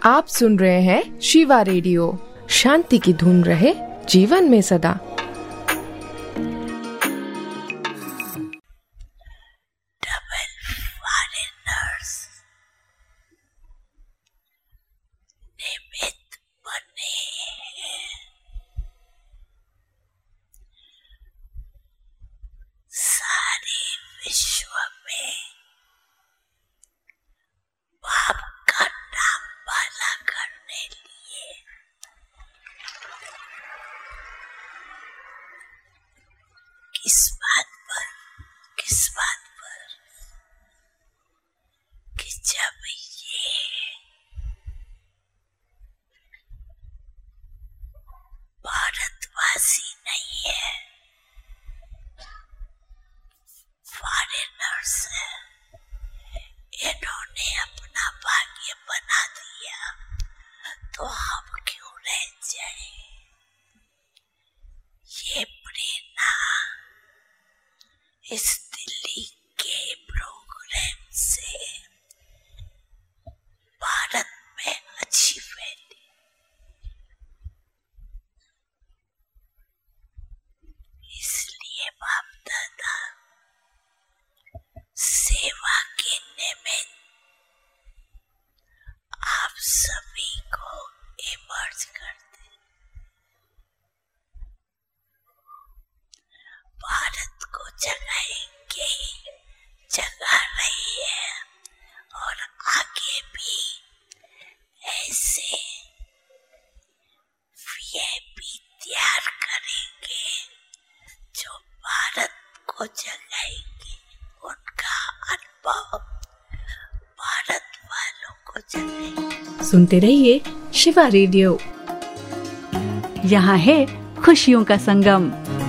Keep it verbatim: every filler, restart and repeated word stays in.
आप सुन रहे हैं शिवा रेडियो। शांति की धुन रहे जीवन में सदा। किस बात पर किस बात पर कि जब ये भारतवासी नहीं है, फॉरेनर्स है, इन्होंने अपना भाग्य बना दिया, तो हम क्यों रह जाए। ये प्रेरणा इस दिल्ली के प्रोग्राम से भारत में अच्छी फैली। इसलिए बाप दादा सेवा के निमित्त आप सभी को इमर्ज करते, भारत को जगाएंगे, जगा रही है और आगे भी ऐसे वीआईपी तैयार करेंगे जो भारत को जगाएंगे। उनका अनुभव भारत वालों को जगाएंगे। सुनते रहिए शिवा रेडियो, यहाँ है खुशियों का संगम।